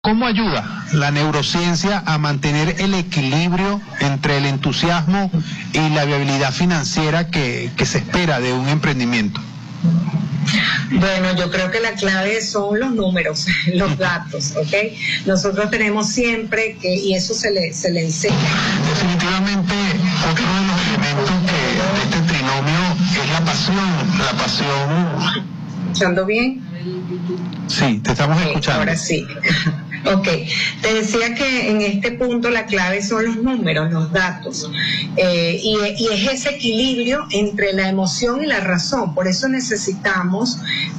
¿Cómo ayuda la neurociencia a mantener el equilibrio entre el entusiasmo y la viabilidad financiera que se espera de un emprendimiento? Bueno, yo creo que la clave son los números, los datos, ¿ok? Nosotros tenemos siempre que, y eso se le enseña. Definitivamente, otro de los elementos de este trinomio es la pasión. ¿Escuchando bien? Sí, te estamos escuchando. Ahora sí. Ok, te decía que en este punto la clave son los números, los datos, y es ese equilibrio entre la emoción y la razón. Por eso necesitamos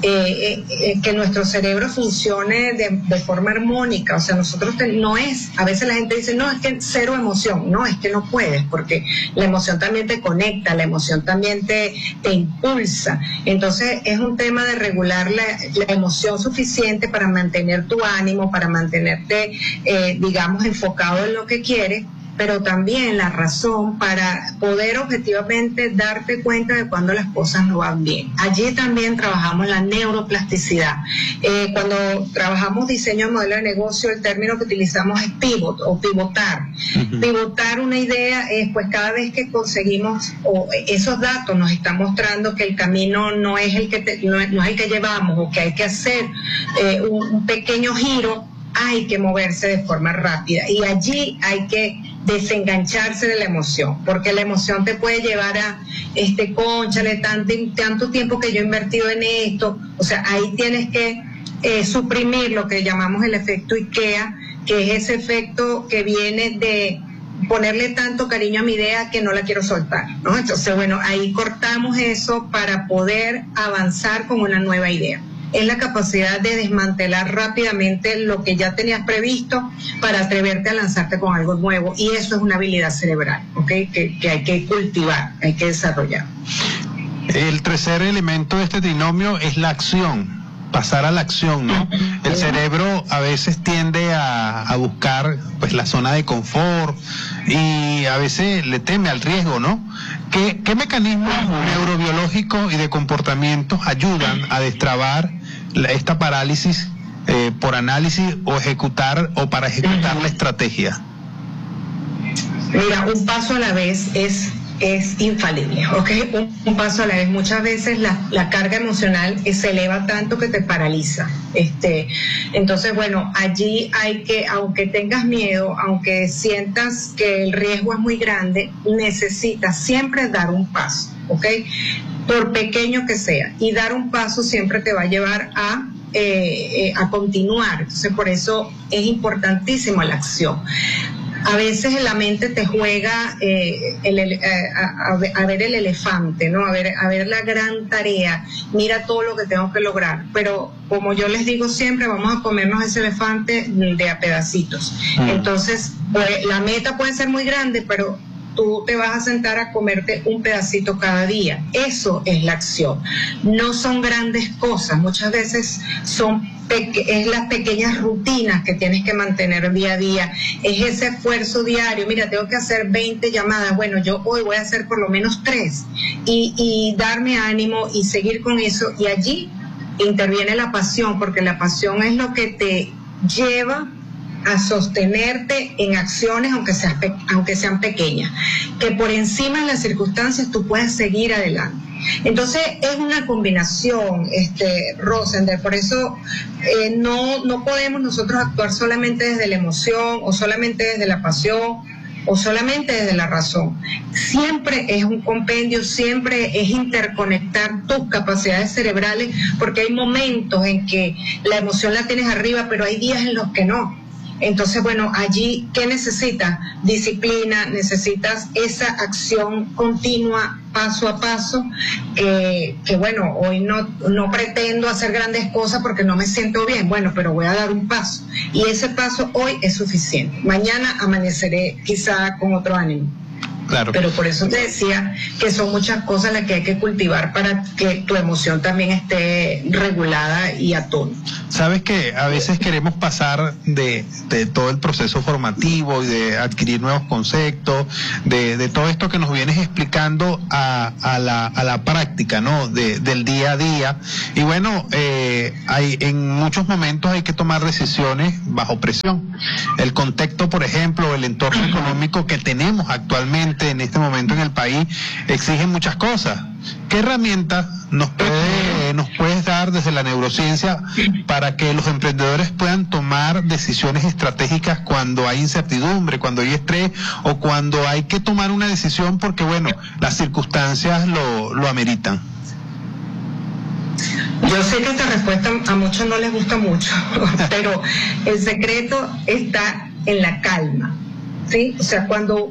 que nuestro cerebro funcione de forma armónica. O sea, nosotros a veces la gente dice, no, es que cero emoción. No, es que no puedes, porque la emoción también te conecta, la emoción también te impulsa. Entonces es un tema de regular la emoción suficiente para mantener tu ánimo, para mantenerte, digamos, enfocado en lo que quieres, pero también la razón para poder objetivamente darte cuenta de cuando las cosas no van bien. Allí también trabajamos la neuroplasticidad. Cuando trabajamos diseño de modelo de negocio, el término que utilizamos es pivot o pivotar. Pivotar una idea es, pues, cada vez que conseguimos o esos datos nos están mostrando que el camino no es el que no es el que llevamos, o que hay que hacer un pequeño giro, hay que moverse de forma rápida, y allí hay que desengancharse de la emoción, porque la emoción te puede llevar a cónchale, tanto tiempo que yo he invertido en esto. O sea, ahí tienes que suprimir lo que llamamos el efecto IKEA, que es ese efecto que viene de ponerle tanto cariño a mi idea que no la quiero soltar, ¿no? Entonces, bueno, ahí cortamos eso para poder avanzar con una nueva idea. Es la capacidad de desmantelar rápidamente lo que ya tenías previsto para atreverte a lanzarte con algo nuevo, y eso es una habilidad cerebral, ¿ok? Que hay que cultivar, hay que desarrollar. El tercer elemento de este trinomio es la acción, pasar a la acción, ¿no? El cerebro a veces tiende a buscar, pues, la zona de confort, y a veces le teme al riesgo, ¿no? ¿Qué mecanismos neurobiológicos y de comportamiento ayudan a destrabar esta parálisis por análisis o para ejecutar la estrategia? Mira, un paso a la vez es infalible, ¿ok? Un paso a la vez. Muchas veces la carga emocional se eleva tanto que te paraliza. Entonces, bueno, allí hay que, aunque tengas miedo, aunque sientas que el riesgo es muy grande, necesitas siempre dar un paso, ¿ok? Por pequeño que sea. Y dar un paso siempre te va a llevar a continuar. Entonces, por eso es importantísima la acción. A veces la mente te juega a ver el elefante, ¿no? A ver la gran tarea, mira todo lo que tengo que lograr, pero como yo les digo siempre, vamos a comernos ese elefante de a pedacitos. Entonces, la meta puede ser muy grande, pero tú te vas a sentar a comerte un pedacito cada día. Eso es la acción. No son grandes cosas, muchas veces es las pequeñas rutinas que tienes que mantener día a día, es ese esfuerzo diario. Mira, tengo que hacer 20 llamadas, bueno, yo hoy voy a hacer por lo menos 3, y darme ánimo y seguir con eso, y allí interviene la pasión, porque la pasión es lo que te lleva a sostenerte en acciones, aunque sean pequeñas, que por encima de las circunstancias tú puedas seguir adelante. Entonces es una combinación, Rosender, por eso no podemos nosotros actuar solamente desde la emoción, o solamente desde la pasión, o solamente desde la razón. Siempre es un compendio, siempre es interconectar tus capacidades cerebrales, porque hay momentos en que la emoción la tienes arriba, pero hay días en los que no. Entonces, bueno, allí, ¿qué necesitas? Disciplina, necesitas esa acción continua, paso a paso, que bueno, hoy no pretendo hacer grandes cosas porque no me siento bien, bueno, pero voy a dar un paso, y ese paso hoy es suficiente. Mañana amaneceré quizá con otro ánimo. Claro. Pero por eso te decía que son muchas cosas las que hay que cultivar para que tu emoción también esté regulada y a tono. Sabes que a veces queremos pasar de todo el proceso formativo y de adquirir nuevos conceptos, de todo esto que nos vienes explicando a la práctica, ¿no? Del día a día. Y bueno, en muchos momentos hay que tomar decisiones bajo presión. El contexto, por ejemplo, el entorno económico que tenemos actualmente en este momento en el país exige muchas cosas. ¿Qué herramientas nos puedes dar desde la neurociencia para que los emprendedores puedan tomar decisiones estratégicas cuando hay incertidumbre, cuando hay estrés o cuando hay que tomar una decisión porque, bueno, las circunstancias lo ameritan? Yo sé que esta respuesta a muchos no les gusta mucho, pero el secreto está en la calma, ¿sí? O sea, cuando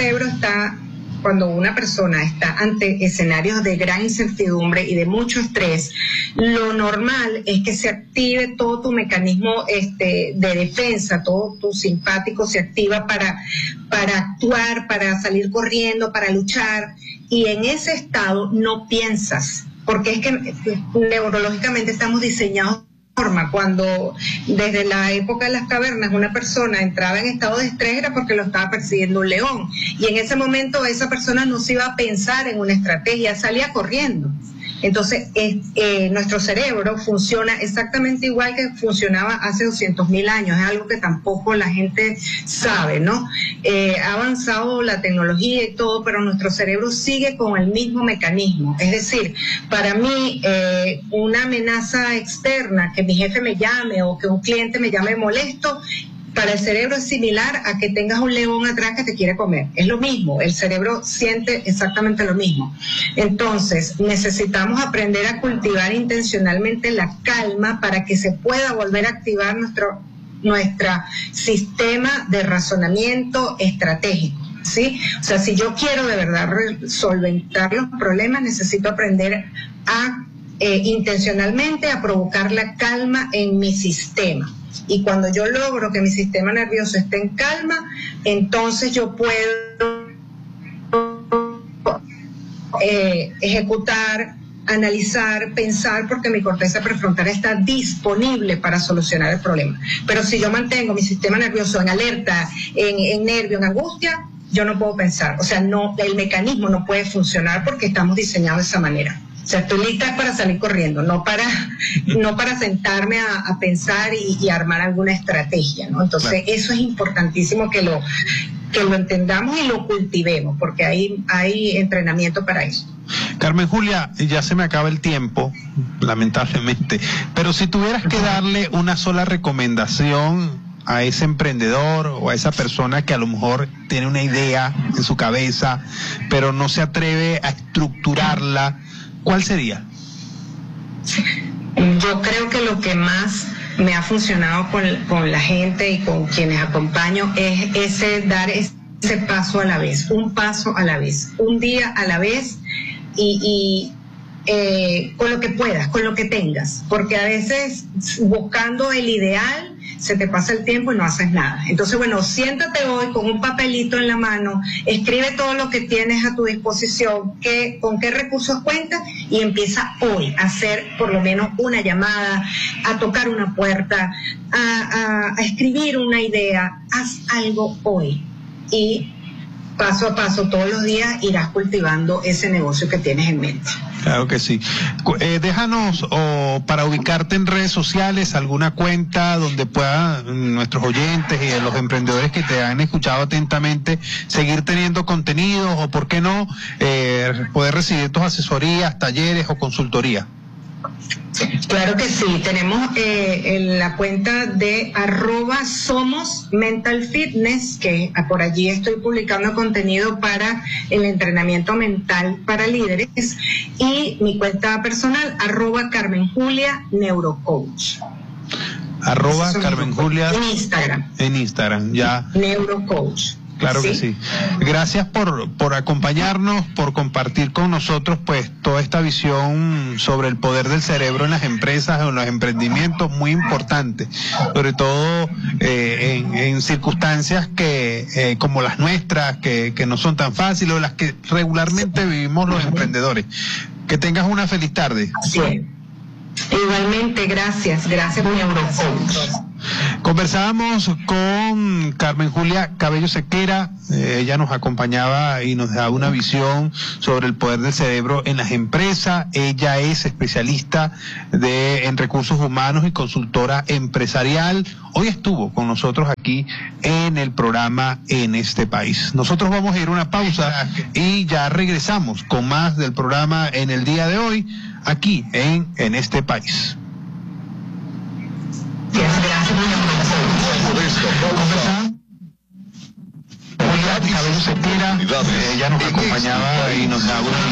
una persona está ante escenarios de gran incertidumbre y de mucho estrés, lo normal es que se active todo tu mecanismo de defensa, todo tu simpático se activa para actuar, para salir corriendo, para luchar, y en ese estado no piensas, porque es que neurológicamente estamos diseñados de forma. Cuando desde la época de las cavernas una persona entraba en estado de estrés era porque lo estaba persiguiendo un león, y en ese momento esa persona no se iba a pensar en una estrategia, salía corriendo. Entonces, nuestro cerebro funciona exactamente igual que funcionaba hace 200.000 años. Es algo que tampoco la gente sabe, ¿no? Ha avanzado la tecnología y todo, pero nuestro cerebro sigue con el mismo mecanismo. Es decir, para mí, una amenaza externa, que mi jefe me llame o que un cliente me llame molesto, para el cerebro es similar a que tengas un león atrás que te quiere comer. Es lo mismo, el cerebro siente exactamente lo mismo. Entonces, necesitamos aprender a cultivar intencionalmente la calma para que se pueda volver a activar nuestro sistema de razonamiento estratégico, ¿sí? O sea, si yo quiero de verdad solventar los problemas, necesito aprender a intencionalmente a provocar la calma en mi sistema. Y cuando yo logro que mi sistema nervioso esté en calma, entonces yo puedo ejecutar, analizar, pensar, porque mi corteza prefrontal está disponible para solucionar el problema. Pero si yo mantengo mi sistema nervioso en alerta, en nervio, en angustia, yo no puedo pensar. O sea, no, el mecanismo no puede funcionar porque estamos diseñados de esa manera. O sea, estoy lista para salir corriendo, no para sentarme a pensar y armar alguna estrategia, ¿no? Entonces, claro, eso es importantísimo que lo entendamos y lo cultivemos, porque hay entrenamiento para eso. Carmen Julia, ya se me acaba el tiempo, lamentablemente, pero si tuvieras que darle una sola recomendación a ese emprendedor o a esa persona que a lo mejor tiene una idea en su cabeza, pero no se atreve a estructurarla, ¿cuál sería? Yo creo que lo que más me ha funcionado con la gente y con quienes acompaño es dar ese paso a la vez, un paso a la vez, un día a la vez, y con lo que puedas, con lo que tengas, porque a veces buscando el ideal se te pasa el tiempo y no haces nada. Entonces, bueno, siéntate hoy con un papelito en la mano, escribe todo lo que tienes a tu disposición, con qué recursos cuentas, y empieza hoy a hacer por lo menos una llamada, a tocar una puerta, a escribir una idea. Haz algo hoy y paso a paso, todos los días, irás cultivando ese negocio que tienes en mente. Claro que sí. Déjanos, para ubicarte en redes sociales, alguna cuenta donde puedan nuestros oyentes y los emprendedores que te han escuchado atentamente seguir teniendo contenido, o por qué no, poder recibir tus asesorías, talleres o consultoría. Claro que sí, tenemos en la cuenta de @SomosMentalFitness, que por allí estoy publicando contenido para el entrenamiento mental para líderes, y mi cuenta personal, @CarmenJuliaNeurocoach. @CarmenJulia en Instagram. En Instagram, ya. Neurocoach. Claro que sí. Gracias por acompañarnos, por compartir con nosotros pues toda esta visión sobre el poder del cerebro en las empresas, en los emprendimientos, muy importante, sobre todo en circunstancias que como las nuestras, que no son tan fáciles, o las que regularmente vivimos los emprendedores. Que tengas una feliz tarde. Sí. Igualmente, gracias por la invitación. Conversábamos con Carmen Julia Cabello Sequera, ella nos acompañaba y nos daba una visión sobre el poder del cerebro en las empresas. Ella es especialista en recursos humanos y consultora empresarial. Hoy estuvo con nosotros aquí en el programa En este País. Nosotros vamos a ir a una pausa y ya regresamos con más del programa en el día de hoy, aquí en este País. Cabello Sequera, ella nos acompañaba y nos daba una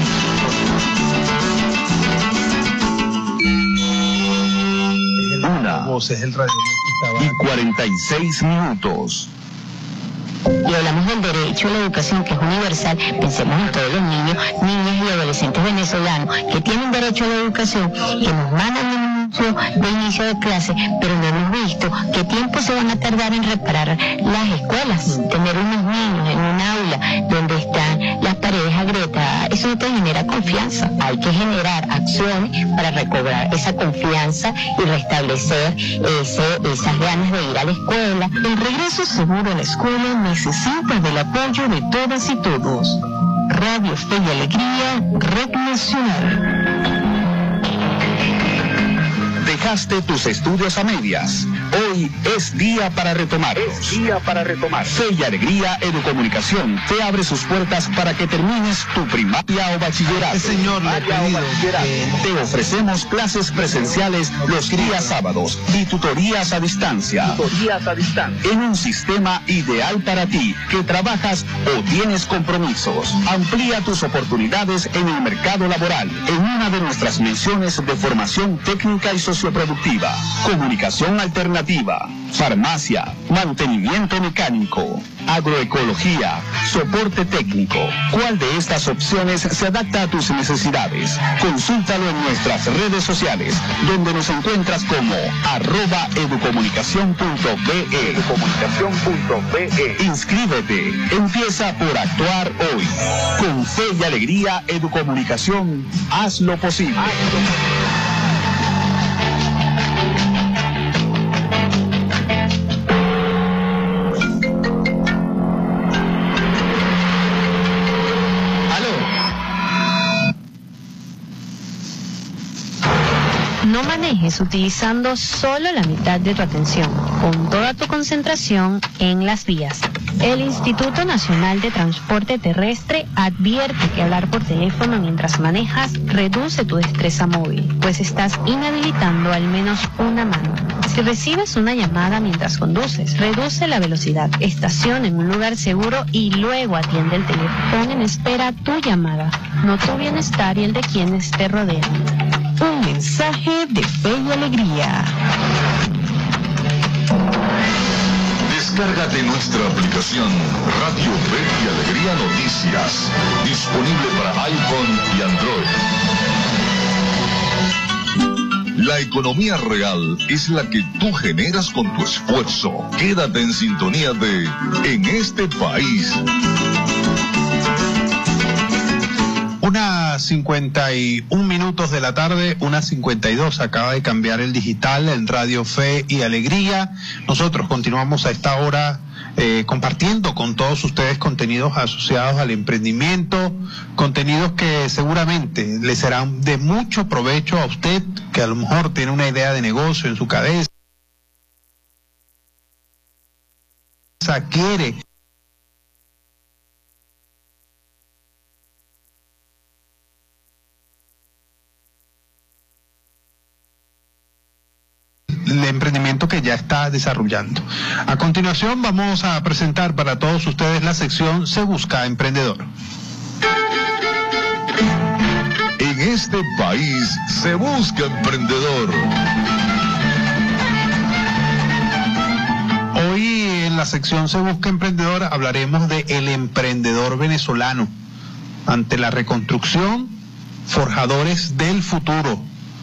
visión. Voces del radio y 46 minutos. Y hablamos del derecho a la educación, que es universal. Pensemos en todos los niños, niñas y adolescentes venezolanos que tienen derecho a la educación, que nos mandan un anuncio de inicio de clase, pero no hemos visto qué tiempo se van a tardar en reparar las escuelas. Tener unos niños en un aula donde están las paredes agrietadas, eso no te genera confianza. Hay que generar acciones para recobrar esa confianza y restablecer esas ganas de ir a la escuela. El regreso seguro a la escuela necesita del apoyo de todas y todos. Radio Fe y Alegría, Red Nacional. Dejaste tus estudios a medias. Hoy es día para retomarlos. Fe y Alegría Educomunicación te abre sus puertas para que termines tu primaria o bachillerato. Señor, le he pedido te ofrecemos clases presenciales los días sábados y tutorías a distancia. En un sistema ideal para ti, que trabajas o tienes compromisos. Amplía tus oportunidades en el mercado laboral en una de nuestras menciones de formación técnica y socioproductiva, comunicación alternativa, farmacia, mantenimiento mecánico, agroecología, soporte técnico. ¿Cuál de estas opciones se adapta a tus necesidades? Consúltalo en nuestras redes sociales, donde nos encuentras como @educomunicacion.be. Inscríbete, empieza por actuar hoy. Con Fe y Alegría Educomunicación, haz lo posible. No manejes utilizando solo la mitad de tu atención, con toda tu concentración en las vías. El Instituto Nacional de Transporte Terrestre advierte que hablar por teléfono mientras manejas reduce tu destreza móvil, pues estás inhabilitando al menos una mano. Si recibes una llamada mientras conduces, reduce la velocidad, estaciona en un lugar seguro y luego atiende el teléfono. Pon en espera tu llamada, no tu bienestar y el de quienes te rodean. Un mensaje de Fe y Alegría. Descárgate nuestra aplicación Radio Fe y Alegría Noticias, disponible para iPhone y Android. La economía real es la que tú generas con tu esfuerzo. Quédate en sintonía de En este País. 1:51 minutos de la tarde, 1:52, acaba de cambiar el digital en Radio Fe y Alegría. Nosotros continuamos a esta hora compartiendo con todos ustedes contenidos asociados al emprendimiento, contenidos que seguramente le serán de mucho provecho a usted, que a lo mejor tiene una idea de negocio en su cabeza, quiere el emprendimiento que ya está desarrollando. A continuación vamos a presentar para todos ustedes la sección Se Busca Emprendedor. En este país se busca emprendedor. Hoy en la sección Se Busca Emprendedor hablaremos de el emprendedor venezolano. Ante la reconstrucción, forjadores del futuro.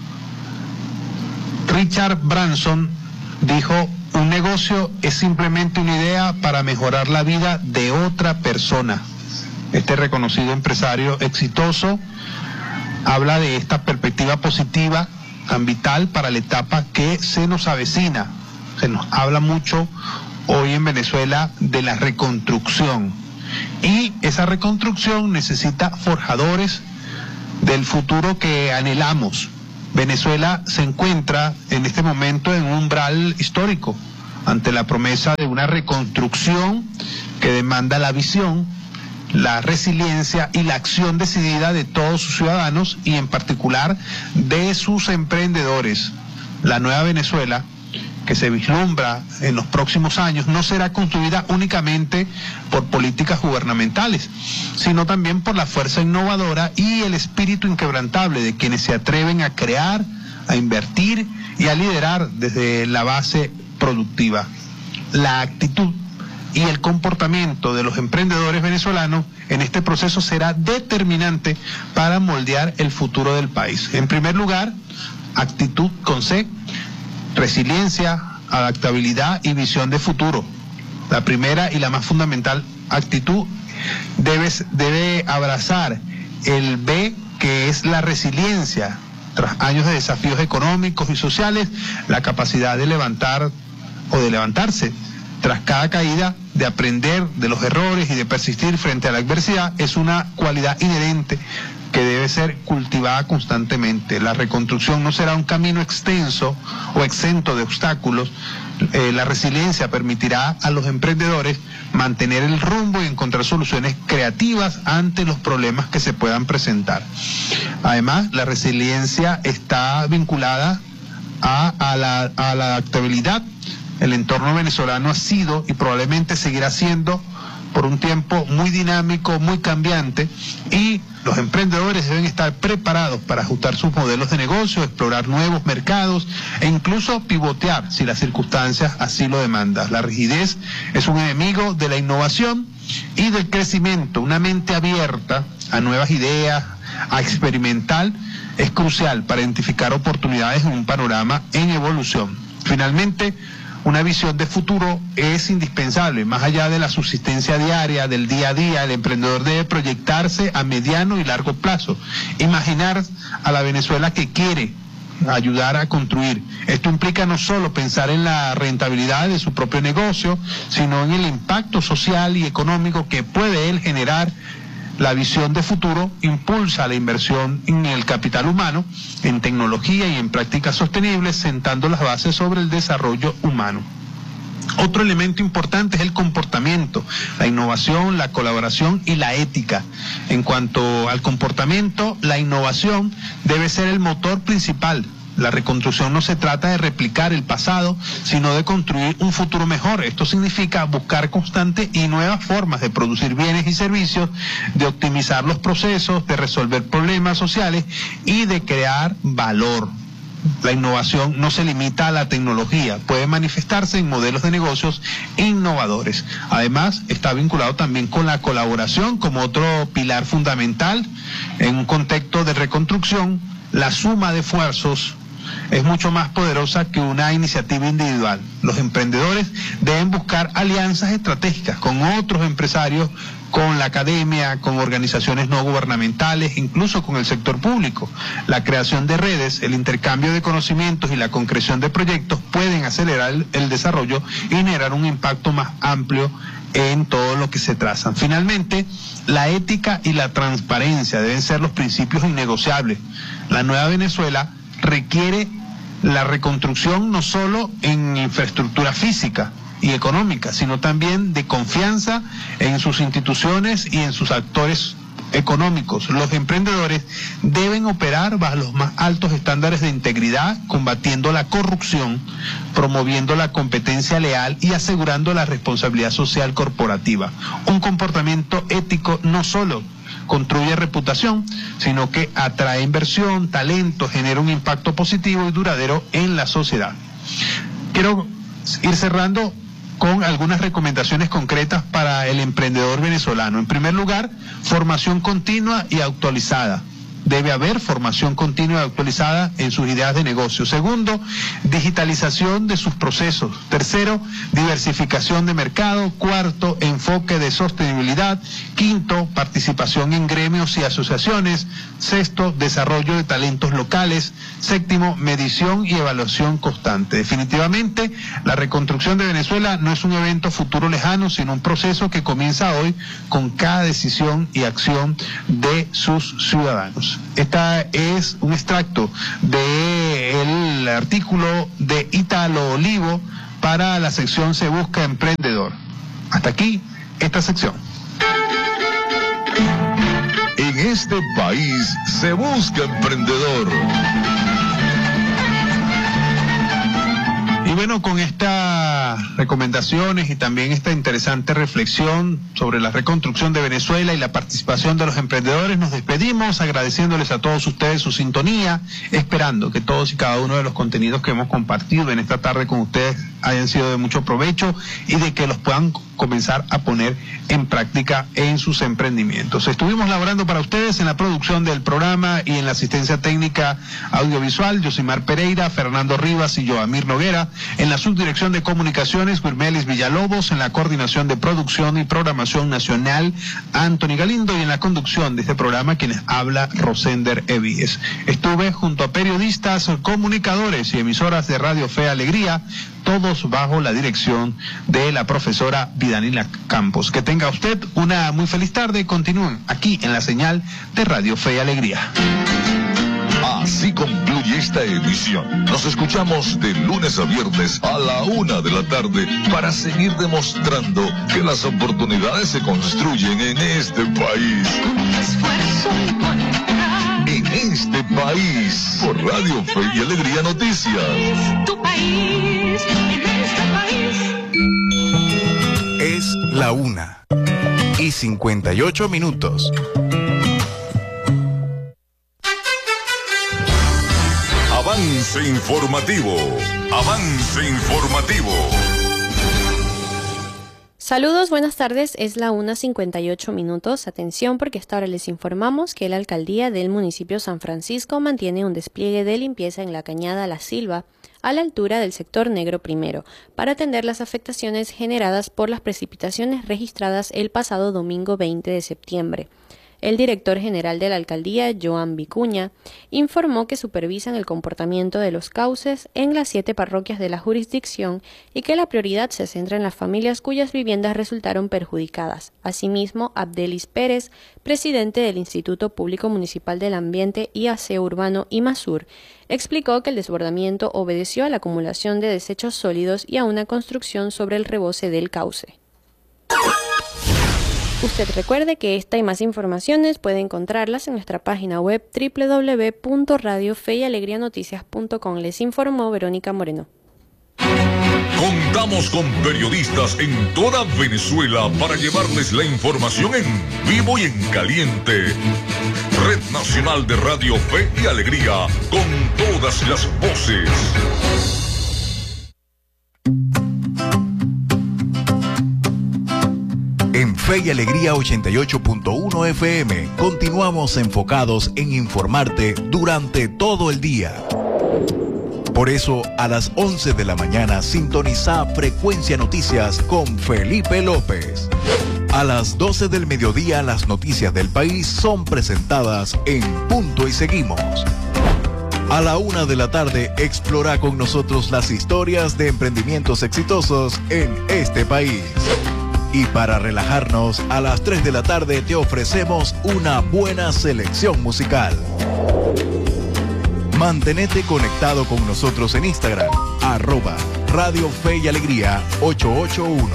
Richard Branson dijo: un negocio es simplemente una idea para mejorar la vida de otra persona. Este reconocido empresario exitoso habla de esta perspectiva positiva tan vital para la etapa que se nos avecina. Se nos habla mucho hoy en Venezuela de la reconstrucción, y esa reconstrucción necesita forjadores del futuro que anhelamos. Venezuela se encuentra en este momento en un umbral histórico ante la promesa de una reconstrucción que demanda la visión, la resiliencia y la acción decidida de todos sus ciudadanos, y en particular de sus emprendedores. La nueva Venezuela que se vislumbra en los próximos años no será construida únicamente por políticas gubernamentales, sino también por la fuerza innovadora y el espíritu inquebrantable de quienes se atreven a crear, a invertir y a liderar desde la base productiva. La actitud y el comportamiento de los emprendedores venezolanos en este proceso será determinante para moldear el futuro del país. En primer lugar, actitud con C, resiliencia, adaptabilidad y visión de futuro. La primera y la más fundamental actitud debe abrazar el B, que es la resiliencia. Tras años de desafíos económicos y sociales, la capacidad de levantar o de levantarse tras cada caída, de aprender de los errores y de persistir frente a la adversidad, es una cualidad inherente que debe ser cultivada constantemente. La reconstrucción no será un camino extenso o exento de obstáculos. La resiliencia permitirá a los emprendedores mantener el rumbo y encontrar soluciones creativas ante los problemas que se puedan presentar. Además, la resiliencia está vinculada a la adaptabilidad. El entorno venezolano ha sido y probablemente seguirá siendo por un tiempo muy dinámico, muy cambiante, y los emprendedores deben estar preparados para ajustar sus modelos de negocio, explorar nuevos mercados e incluso pivotear si las circunstancias así lo demandan. La rigidez es un enemigo de la innovación y del crecimiento. Una mente abierta a nuevas ideas, a experimentar, es crucial para identificar oportunidades en un panorama en evolución. Finalmente, una visión de futuro es indispensable. Más allá de la subsistencia diaria, del día a día, el emprendedor debe proyectarse a mediano y largo plazo. Imaginar a la Venezuela que quiere, ayudar a construir. Esto implica no solo pensar en la rentabilidad de su propio negocio, sino en el impacto social y económico que puede él generar. La visión de futuro impulsa la inversión en el capital humano, en tecnología y en prácticas sostenibles, sentando las bases sobre el desarrollo humano. Otro elemento importante es el comportamiento, la innovación, la colaboración y la ética. En cuanto al comportamiento, la innovación debe ser el motor principal. La reconstrucción no se trata de replicar el pasado, sino de construir un futuro mejor. Esto significa buscar constantes y nuevas formas de producir bienes y servicios, de optimizar los procesos, de resolver problemas sociales y de crear valor. La innovación no se limita a la tecnología, puede manifestarse en modelos de negocios innovadores. Además, está vinculado también con la colaboración como otro pilar fundamental. En un contexto de reconstrucción, la suma de esfuerzos es mucho más poderosa que una iniciativa individual. Los emprendedores deben buscar alianzas estratégicas con otros empresarios, con la academia, con organizaciones no gubernamentales, incluso con el sector público. La creación de redes, el intercambio de conocimientos y la concreción de proyectos pueden acelerar el desarrollo y generar un impacto más amplio en todo lo que se trazan. Finalmente, la ética y la transparencia deben ser los principios innegociables. La nueva Venezuela requiere la reconstrucción no solo en infraestructura física y económica, sino también de confianza en sus instituciones y en sus actores económicos. Los emprendedores deben operar bajo los más altos estándares de integridad, combatiendo la corrupción, promoviendo la competencia leal y asegurando la responsabilidad social corporativa. Un comportamiento ético no solo construye reputación, sino que atrae inversión, talento, genera un impacto positivo y duradero en la sociedad. Quiero ir cerrando con algunas recomendaciones concretas para el emprendedor venezolano. En primer lugar, formación continua y actualizada. Debe haber formación continua y actualizada en sus ideas de negocio. Segundo, digitalización de sus procesos. Tercero, diversificación de mercado. Cuarto, enfoque de sostenibilidad. Quinto, participación en gremios y asociaciones. Sexto, desarrollo de talentos locales. Séptimo, medición y evaluación constante. Definitivamente, la reconstrucción de Venezuela no es un evento futuro lejano, sino un proceso que comienza hoy con cada decisión y acción de sus ciudadanos. Esta es un extracto del artículo de Ítalo Olivo para la sección Se Busca Emprendedor. Hasta aquí esta sección. En este país se busca emprendedor. Y bueno, con estas recomendaciones y también esta interesante reflexión sobre la reconstrucción de Venezuela y la participación de los emprendedores, nos despedimos agradeciéndoles a todos ustedes su sintonía, esperando que todos y cada uno de los contenidos que hemos compartido en esta tarde con ustedes hayan sido de mucho provecho y de que los puedan comenzar a poner en práctica en sus emprendimientos. Estuvimos laborando para ustedes en la producción del programa y en la asistencia técnica audiovisual, Yosimar Pereira, Fernando Rivas y Joamir Noguera. En la subdirección de comunicaciones, Guirmelis Villalobos. En la coordinación de producción y programación nacional, Anthony Galindo. Y en la conducción de este programa, quienes habla, Rosender Evíes. Estuve junto a periodistas, comunicadores y emisoras de Radio Fe y Alegría, todos bajo la dirección de la profesora Vidanila Campos. Que tenga usted una muy feliz tarde. Continúen aquí en la señal de Radio Fe y Alegría. Así concluye esta edición. Nos escuchamos de lunes a viernes a la 1 de la tarde para seguir demostrando que las oportunidades se construyen en este país. Con esfuerzo y voluntad. En este país, por Radio Fe y Alegría Noticias. Tu país, en este país. Es la 1:58. Avance informativo. Avance informativo. Saludos, buenas tardes, es la 1:58. Atención porque hasta ahora les informamos que la alcaldía del municipio San Francisco mantiene un despliegue de limpieza en la cañada La Silva, a la altura del sector Negro Primero, para atender las afectaciones generadas por las precipitaciones registradas el pasado domingo 20 de septiembre. El director general de la alcaldía, Joan Vicuña, informó que supervisan el comportamiento de los cauces en las 7 parroquias de la jurisdicción y que la prioridad se centra en las familias cuyas viviendas resultaron perjudicadas. Asimismo, Abdelis Pérez, presidente del Instituto Público Municipal del Ambiente y Aseo Urbano IMASUR, explicó que el desbordamiento obedeció a la acumulación de desechos sólidos y a una construcción sobre el rebose del cauce. Usted recuerde que esta y más informaciones puede encontrarlas en nuestra página web www.radiofeyalegrianoticias.com. Les informó Verónica Moreno. Contamos con periodistas en toda Venezuela para llevarles la información en vivo y en caliente. Red Nacional de Radio Fe y Alegría, con todas las voces. En Fe y Alegría 88.1 FM continuamos enfocados en informarte durante todo el día. Por eso, a las 11 de la mañana sintoniza Frecuencia Noticias con Felipe López. A las 12 del mediodía las noticias del país son presentadas en Punto y Seguimos. A la 1 de la tarde explora con nosotros las historias de emprendimientos exitosos en este país. Y para relajarnos, a las 3 de la tarde te ofrecemos una buena selección musical. Mantenete conectado con nosotros en Instagram, @Radio Fe y Alegría 881.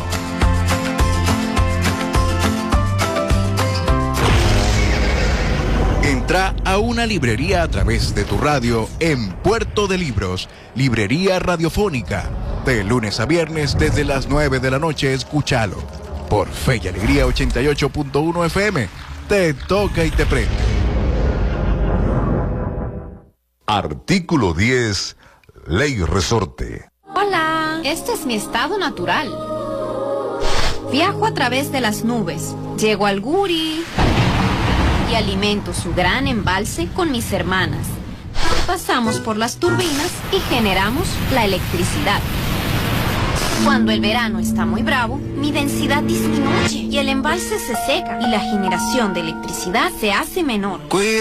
Entra a una librería a través de tu radio en Puerto de Libros, Librería Radiofónica. De lunes a viernes desde las 9 de la noche, escúchalo. Por Fe y Alegría 88.1 FM. Te toca y te prende. Artículo 10. Ley Resorte. Hola, este es mi estado natural. Viajo a través de las nubes, llego al Guri y alimento su gran embalse con mis hermanas. Pasamos por las turbinas y generamos la electricidad. Cuando el verano está muy bravo, mi densidad disminuye y el embalse se seca y la generación de electricidad se hace menor.